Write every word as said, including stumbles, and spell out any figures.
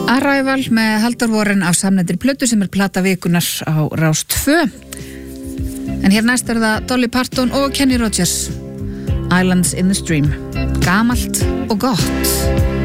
Arrival með Halldór Warren af samnefndri plötu sem er plata vikunar á Rás tvö. En hér næst er það Dolly Parton og Kenny Rogers, Islands in the Stream. Gamalt og gott.